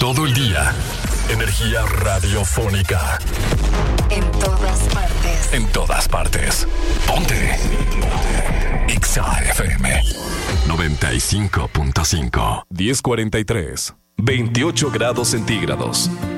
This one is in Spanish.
todo el día. Energía radiofónica. En todas partes. En todas partes. Ponte. Exa FM 95.5. 10:43. 28 grados centígrados.